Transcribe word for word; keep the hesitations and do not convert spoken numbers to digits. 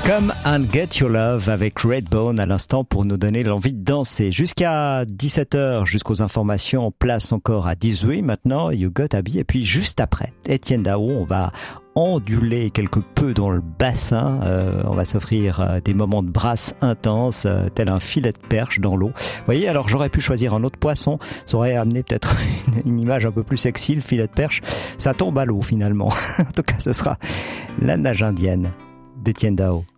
Come and Get Your Love avec Redbone à l'instant pour nous donner l'envie de danser. Jusqu'à dix-sept heures, jusqu'aux informations, place encore à dix-huit maintenant, You Got Abby. Et puis juste après, Etienne Dao, on va onduler quelque peu dans le bassin. Euh, on va s'offrir euh, des moments de brasse intense, euh, tel un filet de perche dans l'eau. Vous voyez, alors j'aurais pu choisir un autre poisson. Ça aurait amené peut-être une, une image un peu plus sexy, le filet de perche. Ça tombe à l'eau finalement. En tout cas, ce sera la nage indienne d'Etienne Dao.